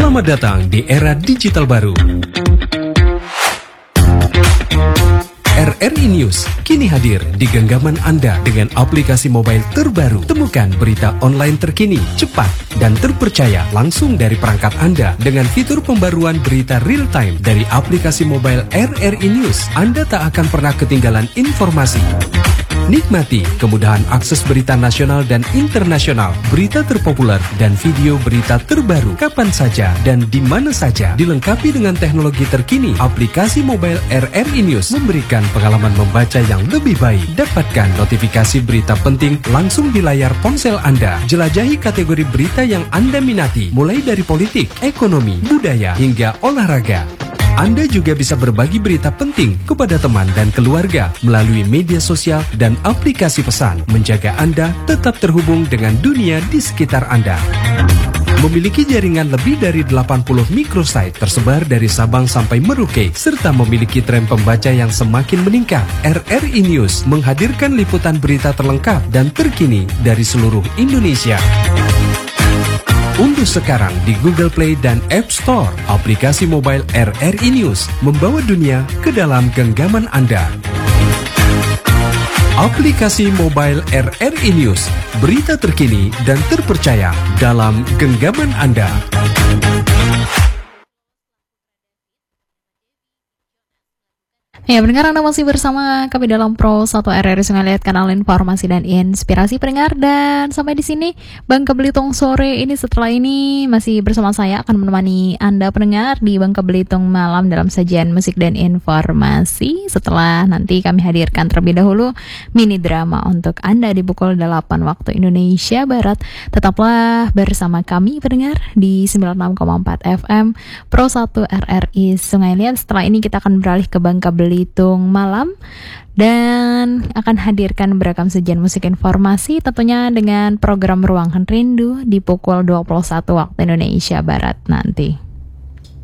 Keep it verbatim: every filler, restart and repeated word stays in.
Selamat datang di era digital baru. R R I News kini hadir di genggaman Anda dengan aplikasi mobile terbaru. Temukan berita online terkini, cepat, dan terpercaya langsung dari perangkat Anda dengan fitur pembaruan berita real time dari aplikasi mobile R R I News. Anda tak akan pernah ketinggalan informasi. Nikmati kemudahan akses berita nasional dan internasional, berita terpopuler, dan video berita terbaru kapan saja dan di mana saja. Dilengkapi dengan teknologi terkini, aplikasi mobile R R I News memberikan pengalaman membaca yang lebih baik. Dapatkan notifikasi berita penting langsung di layar ponsel Anda. Jelajahi kategori berita yang Anda minati, mulai dari politik, ekonomi, budaya, hingga olahraga. Anda juga bisa berbagi berita penting kepada teman dan keluarga melalui media sosial dan aplikasi pesan, menjaga Anda tetap terhubung dengan dunia di sekitar Anda. Memiliki jaringan lebih dari delapan puluh microsite tersebar dari Sabang sampai Merauke, serta memiliki tren pembaca yang semakin meningkat. R R I News menghadirkan liputan berita terlengkap dan terkini dari seluruh Indonesia. Unduh sekarang di Google Play dan App Store aplikasi mobile R R I News, membawa dunia ke dalam genggaman Anda. Aplikasi mobile R R I News, berita terkini dan terpercaya dalam genggaman Anda. Ya, pendengar, Anda masih bersama kami dalam Pro satu R R I Sungai Liat, kanal informasi dan inspirasi pendengar. Dan sampai di sini Bangka Belitung sore ini. Setelah ini masih bersama saya akan menemani Anda pendengar di Bangka Belitung malam dalam sajian musik dan informasi. Setelah nanti kami hadirkan terlebih dahulu mini drama untuk Anda di pukul delapan waktu Indonesia Barat. Tetaplah bersama kami pendengar di sembilan puluh enam koma empat F M Pro satu R R I Sungai Liat. Setelah ini kita akan beralih ke Bangka Belitung Belitung malam dan akan hadirkan beragam sajian musik informasi, tentunya dengan program Ruangan Rindu di pukul dua puluh satu waktu Indonesia Barat nanti.